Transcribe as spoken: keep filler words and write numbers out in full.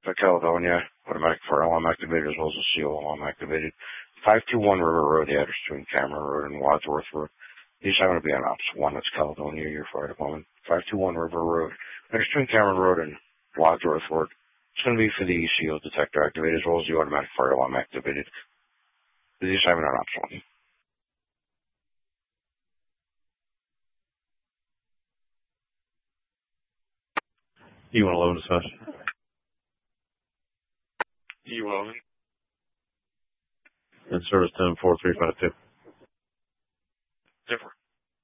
for Caledonia, automatic fire alarm activated as well as a C O alarm activated. five two one River Road, the address between Cameron Road and Wadsworth Road. These are going to be on Ops one, that's Caledonia, your fire department. five two one River Road, address between Cameron Road and Wadsworth Road. It's going to be for the C O detector activated as well as the automatic fire alarm activated. These are on Ops one. You want to load dispatch? You will. And service ten four three five two. Different.